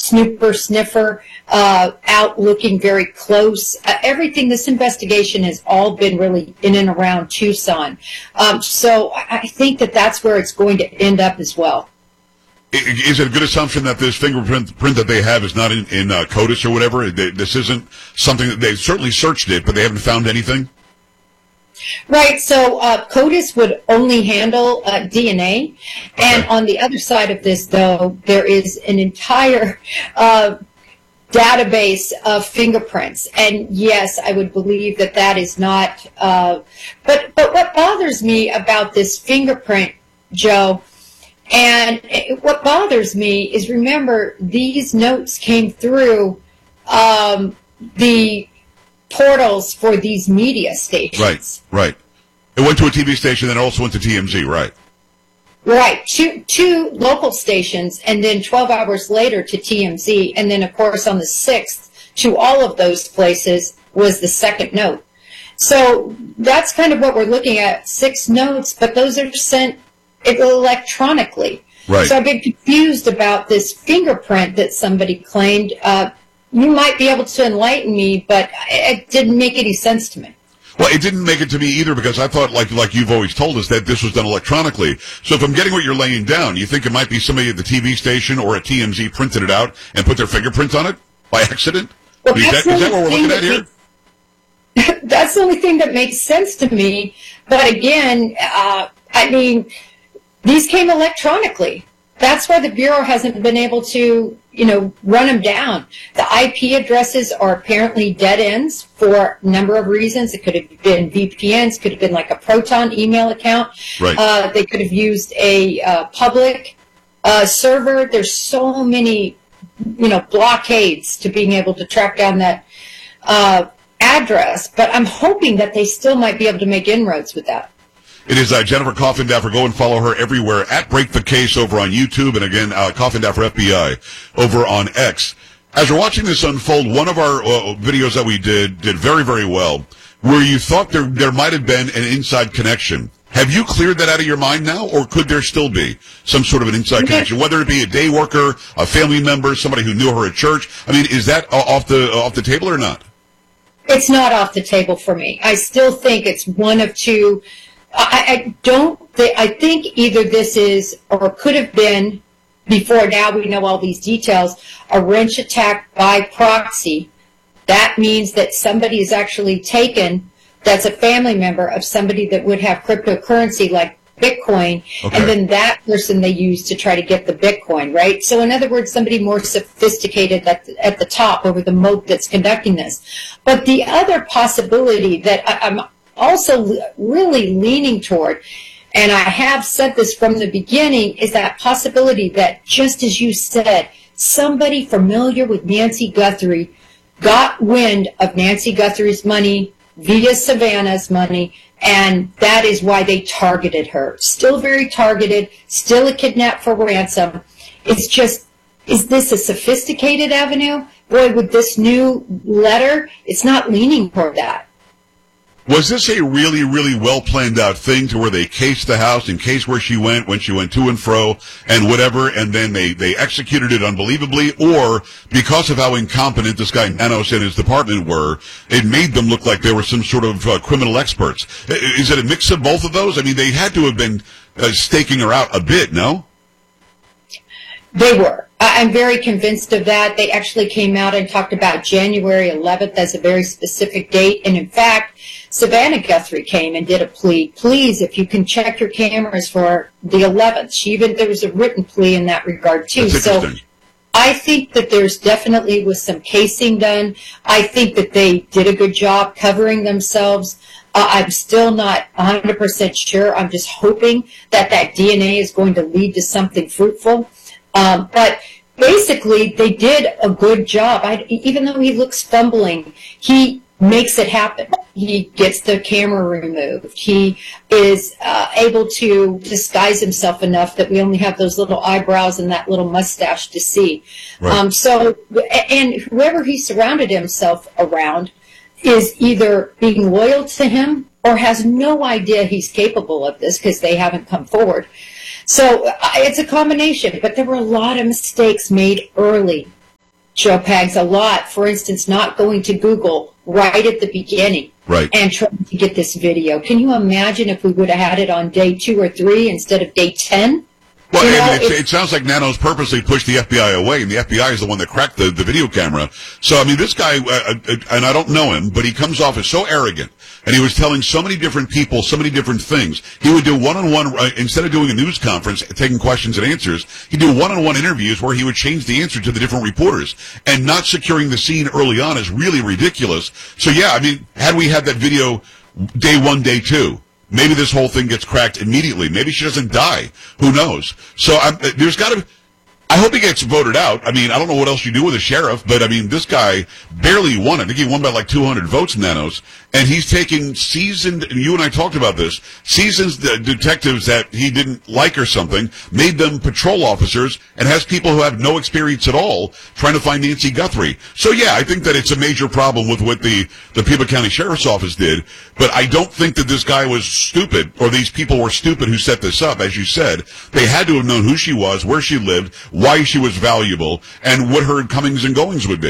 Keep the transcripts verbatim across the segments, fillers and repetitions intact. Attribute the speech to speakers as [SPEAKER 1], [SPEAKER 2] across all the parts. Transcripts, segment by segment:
[SPEAKER 1] snooper, sniffer, uh, out looking very close. Uh, everything, this investigation has all been really in and around Tucson. Um, so I think that that's where it's going to end up as well.
[SPEAKER 2] Is it a good assumption that this fingerprint print that they have is not in, in uh, CODIS or whatever? This isn't something that they've certainly searched it, but they haven't found anything?
[SPEAKER 1] Right. So uh, CODIS would only handle uh, D N A. Okay. And on the other side of this, though, there is an entire uh, database of fingerprints. And yes, I would believe that that is not. Uh, but, but what bothers me about this fingerprint, Joe, and it, what bothers me is, remember, these notes came through um, the portals for these media stations.
[SPEAKER 2] Right, right. It went to a T V station, then it also went to T M Z, right?
[SPEAKER 1] Right, two, two local stations, and then twelve hours later to T M Z, and then, of course, on the sixth, to all of those places was the second note. So that's kind of what we're looking at, six notes, but those are sent electronically.
[SPEAKER 2] Right.
[SPEAKER 1] So I've been confused about this fingerprint that somebody claimed. Uh, you might be able to enlighten me, but it didn't make any sense to me.
[SPEAKER 2] Well, it didn't make it to me either, because I thought, like like you've always told us, that this was done electronically. So if I'm getting what you're laying down, you think it might be somebody at the T V station or at T M Z printed it out and put their fingerprint on it by accident?
[SPEAKER 1] Well,
[SPEAKER 2] is, that, is that what we're looking at here?
[SPEAKER 1] Makes, that's the only thing that makes sense to me. But again, uh, I mean, these came electronically. That's why the Bureau hasn't been able to, you know, run them down. The I P addresses are apparently dead ends for a number of reasons. It could have been V P Ns, could have been like a Proton email account.
[SPEAKER 2] Right.
[SPEAKER 1] Uh, they could have used a uh, public uh, server. There's so many, you know, blockades to being able to track down that uh, address. But I'm hoping that they still might be able to make inroads with that.
[SPEAKER 2] It is uh, Jennifer Coffindaffer. Go and follow her everywhere at Break the Case over on YouTube, and again, uh, Coffindaffer F B I over on X. As we're watching this unfold, one of our uh, videos that we did did very, very well, where you thought there there might have been an inside connection. Have you cleared that out of your mind now, or could there still be some sort of an inside
[SPEAKER 1] Okay.
[SPEAKER 2] connection, whether it be a day worker, a family member, somebody who knew her at church? I mean, is that uh, off the uh, off the table or not?
[SPEAKER 1] It's not off the table for me. I still think it's one of two. I, I don't th- I think either this is, or could have been, before now we know all these details, a wrench attack by proxy. That means that somebody is actually taken, that's a family member of somebody that would have cryptocurrency like Bitcoin,
[SPEAKER 2] Okay.
[SPEAKER 1] and then that person they use to try to get the Bitcoin, right? So in other words, somebody more sophisticated at the, at the top over the moat that's conducting this. But the other possibility that I, I'm also really leaning toward, and I have said this from the beginning, is that possibility that, just as you said, somebody familiar with Nancy Guthrie got wind of Nancy Guthrie's money via Savannah's money, and that is why they targeted her. Still very targeted, still a kidnap for ransom. It's just, is this a sophisticated avenue? Boy, with this new letter, it's not leaning toward that.
[SPEAKER 2] Was this a really, really well planned out thing to where they cased the house and cased where she went, when she went to and fro and whatever, and then they, they executed it unbelievably? Or because of how incompetent this guy Nanos and his department were, it made them look like they were some sort of uh, criminal experts? Is it a mix of both of those? I mean, they had to have been uh, staking her out a bit, no?
[SPEAKER 1] They were. I'm very convinced of that. They actually came out and talked about January eleventh as a very specific date. And in fact, Savannah Guthrie came and did a plea. Please, if you can check your cameras for the eleventh. She even, there was a written plea in that regard too.
[SPEAKER 2] That's
[SPEAKER 1] so I think that there's definitely was some casing done. I think that they did a good job covering themselves. Uh, I'm still not one hundred percent sure. I'm just hoping that that D N A is going to lead to something fruitful. Um, but basically, they did a good job. I, even though he looks fumbling, he makes it happen. He gets the camera removed. He is uh, able to disguise himself enough that we only have those little eyebrows and that little mustache to see.
[SPEAKER 2] Right.
[SPEAKER 1] Um, so, and whoever he surrounded himself around is either being loyal to him or has no idea he's capable of this because they haven't come forward. So uh, it's a combination, but there were a lot of mistakes made early Joe Pags, a lot. For instance, not going to Google right at the beginning.
[SPEAKER 2] Right.
[SPEAKER 1] And trying to get this video. Can you imagine if we would have had it on day two or three instead of day ten?
[SPEAKER 2] Well,
[SPEAKER 1] You know,
[SPEAKER 2] and it,
[SPEAKER 1] it's-
[SPEAKER 2] it sounds like Nanos purposely pushed the F B I away, and the F B I is the one that cracked the, the video camera. So, I mean, this guy, uh, uh, and I don't know him, but he comes off as so arrogant, and he was telling so many different people so many different things. He would do one-on-one, uh, instead of doing a news conference, taking questions and answers, he'd do one-on-one interviews where he would change the answer to the different reporters. And not securing the scene early on is really ridiculous. So, yeah, I mean, had we had that video day one, day two, maybe this whole thing gets cracked immediately. Maybe she doesn't die. Who knows? So I'm, there's got to. I hope he gets voted out. I mean, I don't know what else you do with a sheriff, but I mean, this guy barely won. I think he won by like two hundred votes, Nanos, and he's taking seasoned. And you and I talked about this. Seasoned uh, detectives that he didn't like or something, made them patrol officers, and has people who have no experience at all trying to find Nancy Guthrie. So yeah, I think that it's a major problem with what the the Pima County Sheriff's Office did. But I don't think that this guy was stupid, or these people were stupid who set this up. As you said, they had to have known who she was, where she lived, why she was valuable, and what her comings and goings would be.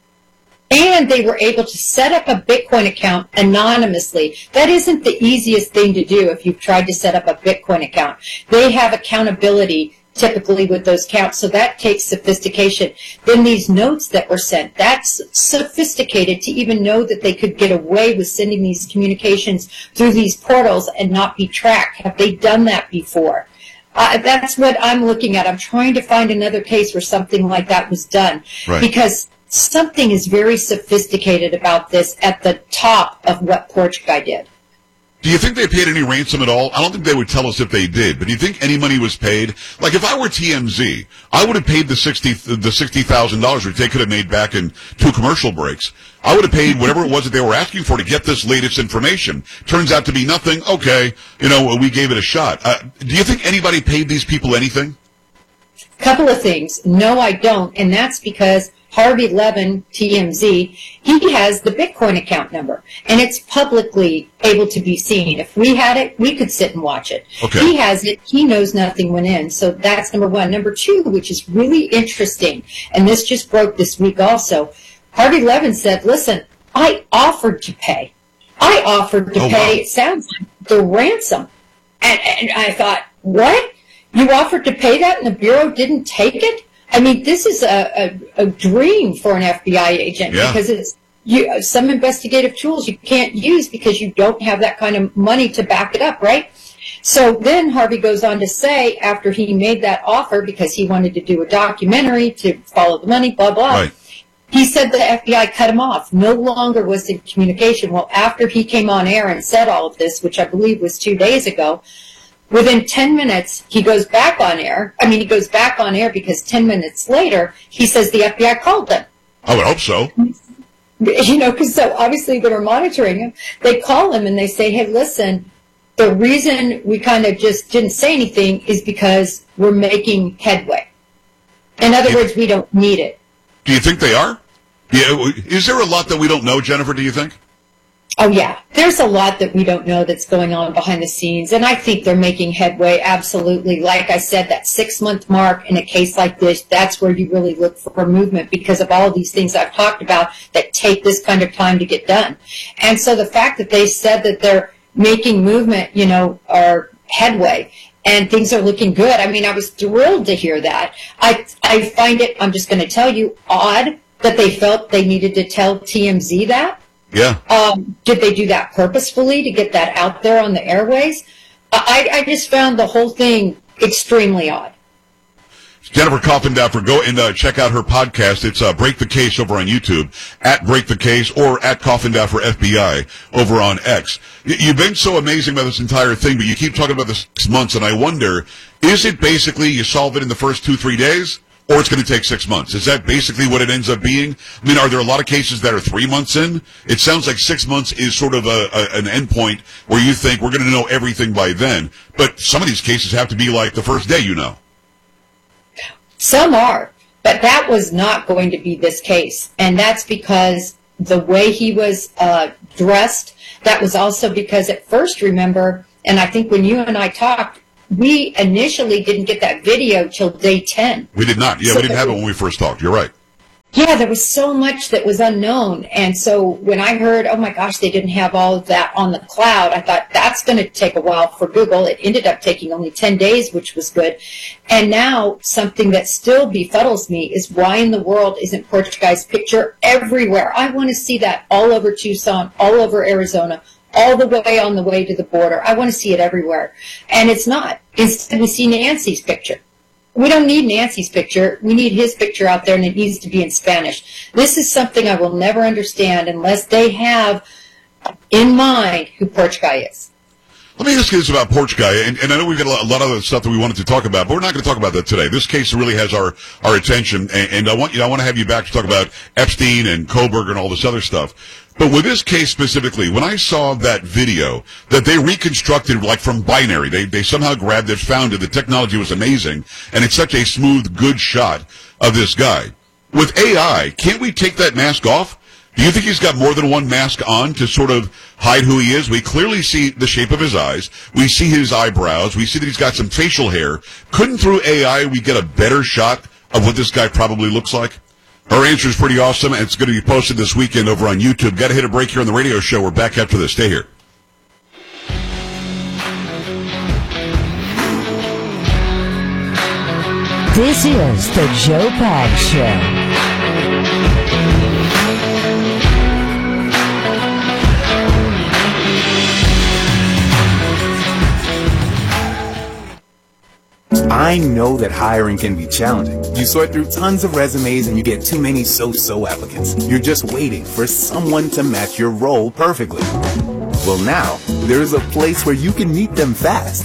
[SPEAKER 1] And they were able to set up a Bitcoin account anonymously. That isn't the easiest thing to do if you've tried to set up a Bitcoin account. They have accountability typically with those accounts, so that takes sophistication. Then these notes that were sent, that's sophisticated to even know that they could get away with sending these communications through these portals and not be tracked. Have they done that before? Uh, that's what I'm looking at. I'm trying to find another case where something like that was done.
[SPEAKER 2] Right.
[SPEAKER 1] Because something is very sophisticated about this at the top of what Porch Guy did.
[SPEAKER 2] Do you think they paid any ransom at all? I don't think they would tell us if they did, but do you think any money was paid? Like, if I were T M Z, I would have paid the sixty the sixty thousand dollars which they could have made back in two commercial breaks. I would have paid whatever it was that they were asking for to get this latest information. Turns out to be nothing. Okay, you know, we gave it a shot. Uh, do you think anybody paid these people anything?
[SPEAKER 1] Couple of things. No, I don't, and that's because Harvey Levin, T M Z, he has the Bitcoin account number, and it's publicly able to be seen. If we had it, we could sit and watch it.
[SPEAKER 2] Okay.
[SPEAKER 1] He has it. He knows nothing went in. So that's number one. Number two, which is really interesting, and this just broke this week also, Harvey Levin said, listen, I offered to pay. I offered to
[SPEAKER 2] Oh,
[SPEAKER 1] pay,
[SPEAKER 2] wow.
[SPEAKER 1] it sounds like the ransom. And, and I thought, what? You offered to pay that and the Bureau didn't take it? I mean, this is a, a, a dream for an F B I agent
[SPEAKER 2] Yeah.
[SPEAKER 1] because it's you, some investigative tools you can't use because you don't have that kind of money to back it up, right? So then Harvey goes on to say, after he made that offer because he wanted to do a documentary to follow the money, blah, blah,
[SPEAKER 2] Right.
[SPEAKER 1] he said the F B I cut him off, no longer was in communication. Well, after he came on air and said all of this, which I believe was two days ago, within ten minutes, he goes back on air. I mean, he goes back on air because ten minutes later, he says the F B I called them.
[SPEAKER 2] I would hope so.
[SPEAKER 1] You know, because so obviously they were monitoring him. They call him and they say, hey, listen, the reason we kind of just didn't say anything is because we're making headway. In other
[SPEAKER 2] Yeah.
[SPEAKER 1] words, we don't need it.
[SPEAKER 2] Do you think they are? Yeah. Is there a lot that we don't know, Jennifer, do you think?
[SPEAKER 1] Oh, yeah. There's a lot that we don't know that's going on behind the scenes, and I think they're making headway, absolutely. Like I said, that six-month mark in a case like this, that's where you really look for movement because of all of these things I've talked about that take this kind of time to get done. And so the fact that they said that they're making movement, you know, or headway, and things are looking good, I mean, I was thrilled to hear that. I, I find it, I'm just going to tell you, odd that they felt they needed to tell T M Z that.
[SPEAKER 2] Yeah.
[SPEAKER 1] Um, did they do that purposefully to get that out there on the airways? I, I just found the whole thing extremely odd.
[SPEAKER 2] Jennifer Coffindaffer, go and uh, check out her podcast. It's uh, Break the Case over on YouTube, at Break the Case, or at Coffindaffer F B I over on X. Y- You've been so amazing about this entire thing, but you keep talking about the six months, and I wonder, is it basically you solve it in the first two, three days? Or it's going to take six months. Is that basically what it ends up being? I mean, are there a lot of cases that are three months in? It sounds like six months is sort of a, a an endpoint where you think we're going to know everything by then. But some of these cases have to be like the first day, you know.
[SPEAKER 1] Some are, but that was not going to be this case. And that's because the way he was uh, dressed, that was also because at first, remember, and I think when you and I talked, we initially didn't get that video till day ten.
[SPEAKER 2] We did not. Yeah,
[SPEAKER 1] So
[SPEAKER 2] we didn't have it when we first talked. You're right.
[SPEAKER 1] Yeah, there was so much that was unknown. And so when I heard, oh my gosh, they didn't have all of that on the cloud, I thought that's going to take a while for Google. It ended up taking only ten days, which was good. And now something that still befuddles me is why in the world isn't Portuguese picture everywhere? I want to see that all over Tucson, all over Arizona, all the way on the way to the border. I want to see it everywhere. And it's not. Instead, we see Nancy's picture. We don't need Nancy's picture. We need his picture out there, and it needs to be in Spanish. This is something I will never understand unless they have in mind who Portuguese is.
[SPEAKER 2] Let me ask you this about Portugal, and, and I know we've got a lot of other stuff that we wanted to talk about, but we're not going to talk about that today. This case really has our, our attention, and, and I want you, I want to have you back to talk about Epstein and Kohlberg and all this other stuff. But with this case specifically, when I saw that video that they reconstructed like from binary, they, they somehow grabbed it, found it, the technology was amazing, and it's such a smooth, good shot of this guy. With A I, can't we take that mask off? Do you think he's got more than one mask on to sort of hide who he is? We clearly see the shape of his eyes. We see his eyebrows. We see that he's got some facial hair. Couldn't through A I we get a better shot of what this guy probably looks like? Her answer is pretty awesome, and it's going to be posted this weekend over on YouTube. Got to hit a break here on the radio show. We're back after this. Stay here.
[SPEAKER 3] This is the Joe Pags Show.
[SPEAKER 4] I know that hiring can be challenging. You sort through tons of resumes and you get too many so-so applicants. You're just waiting for someone to match your role perfectly. Well, now, there's a place where you can meet them fast.